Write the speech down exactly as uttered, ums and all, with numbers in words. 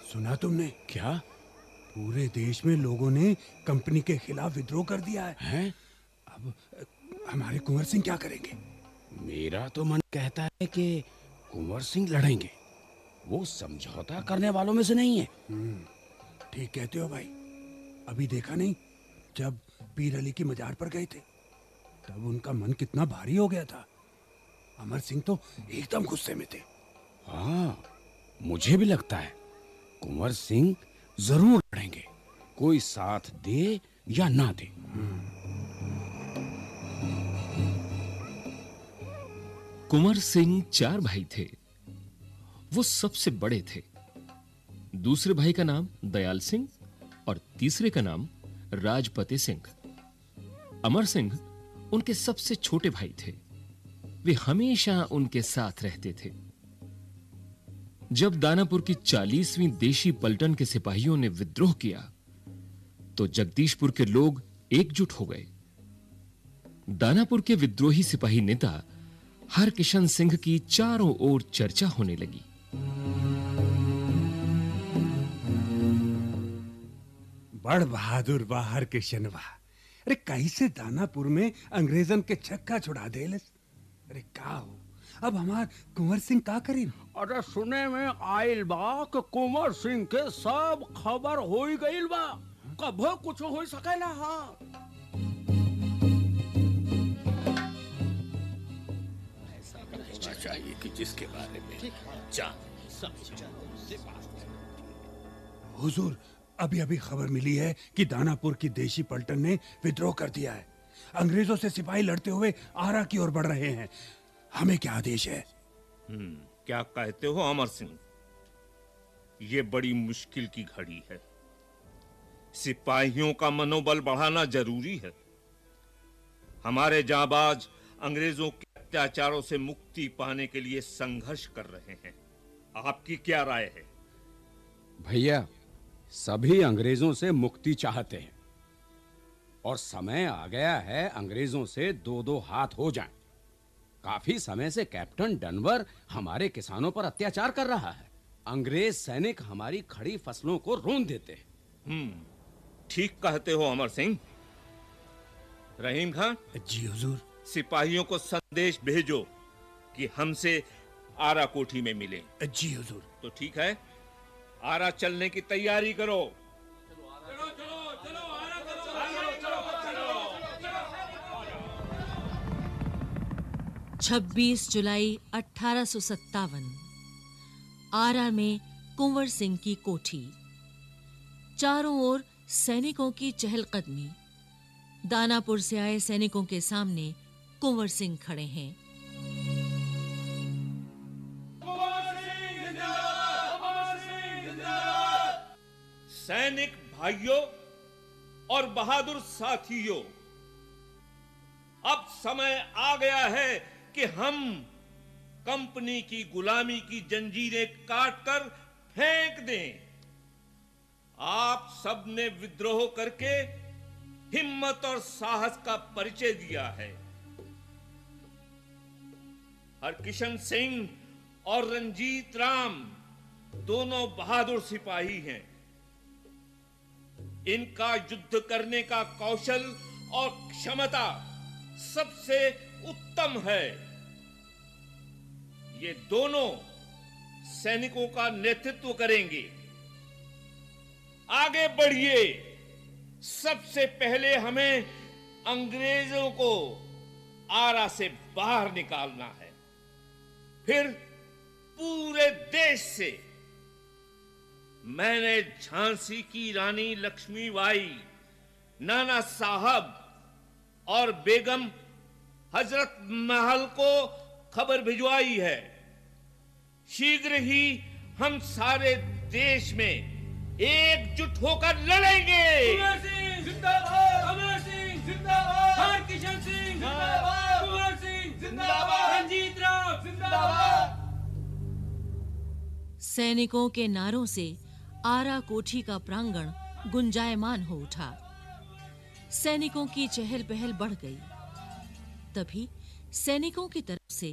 सुना तुमने? क्या? पूरे देश में लोगों ने कंपनी के खिलाफ विद्रोह कर दिया है। हैं? अब हमारे कुंवर सिंह क्या करेंगे? मेरा तो मन कहता है कि कुंवर सिंह लड़ेंगे। वो समझौता करने वालों में से नहीं है। ठीक कहते हो भाई। अभी देखा नहीं, जब पीर अली की मजार पर गए थे तब उनका मन कितना भारी हो गया था। अमर सिंह तो एकदम गुस्से में थे। हाँ, मुझे भी लगता है कुंवर सिंह जरूर लड़ेंगे, कोई साथ दे या ना दे। कुंवर सिंह चार भाई थे। वो सबसे बड़े थे। दूसरे भाई का नाम दयाल सिंह और तीसरे का नाम राजपति सिंह। अमर सिंह उनके सबसे छोटे भाई थे। वे हमेशा उनके साथ रहते थे। जब दानापुर की चालीसवीं देशी पलटन के सिपाहियों ने विद्रोह किया तो जगदीशपुर के लोग एकजुट हो गए। दानापुर के विद्रोही सिपाही नेता हरकिशन सिंह की चारों ओर चर्चा होने लगी। बड़ बहादुर बा हरकिशन बा। अरे कैसे दानापुर में अंग्रेजन के छक्का छुड़ा देलस। अरे का हो, अब हमार कुंवर सिंह का करी? अरे सुने में आइल बा कि कुंवर सिंह के सब खबर हो गइल बा। कभो कुछ हो सकेला। हाँ, चाहिए कि जिसके बारे में जान सब हुजूर, अभी अभी खबर मिली है कि दानापुर की देशी पलटन ने विद्रोह कर दिया है। अंग्रेजों से सिपाही लड़ते हुए आरा की ओर बढ़ रहे हैं। हमें क्या आदेश है? हम्म क्या कहते हो अमर सिंह? ये बड़ी मुश्किल की घड़ी है। सिपाहियों का मनोबल बढ़ाना जरूरी है। हमारे जाबाज अंग्रेजों के अत्याचारों से मुक्ति पाने के लिए संघर्ष कर रहे हैं। आपकी क्या राय है? भैया, सभी अंग्रेजों से मुक्ति चाहते हैं और समय आ गया है अंग्रेजों से दो दो हाथ हो जाएं। काफी समय से कैप्टन डनवर हमारे किसानों पर अत्याचार कर रहा है। अंग्रेज सैनिक हमारी खड़ी फसलों को रोन देते हैं। हम्म ठीक कहते हो अमर सिंह। रहीम खान। जी हुजूर। सिपाहियों को संदेश भेजो कि हमसे आरा कोठी में मिलें। जी हुजूर। तो ठीक है, आरा चलने की तैयारी करो। छब्बीस जुलाई अठारह सौ सत्तावन, आरा में कुंवर सिंह की कोठी। चारों ओर सैनिकों की चहलकदमी। दानापुर से आए सैनिकों के सामने कुंवर सिंह खड़े हैं। सैनिक भाइयों और बहादुर साथियों, अब समय आ गया है कि हम कंपनी की गुलामी की जंजीरें काटकर फेंक दें। आप सब ने विद्रोह करके हिम्मत और साहस का परिचय दिया है। हरकिशन सिंह और रंजीत राम दोनों बहादुर सिपाही हैं। इनका युद्ध करने का कौशल और क्षमता सबसे उत्तम है। ये दोनों सैनिकों का नेतृत्व करेंगे। आगे बढ़िए। सबसे पहले हमें अंग्रेजों को आरा से बाहर निकालना है, फिर पूरे देश से। मैंने झांसी की रानी लक्ष्मीबाई, नाना साहब और बेगम हजरत महल को खबर भिजवाई है। शीघ्र ही हम सारे देश में एकजुट होकर लड़ेंगे। कुंवर सिंह जिंदाबाद, अमर सिंह जिंदाबाद, हरकिशन सिंह जिंदाबाद, कुंवर सिंह जिंदाबाद, रंजीत राम जिंदाबाद। सैनिकों के नारों से आरा कोठी का प्रांगण गुंजायमान हो उठा। सैनिकों की चहल पहल बढ़ गई। तभी सैनिकों की तरफ से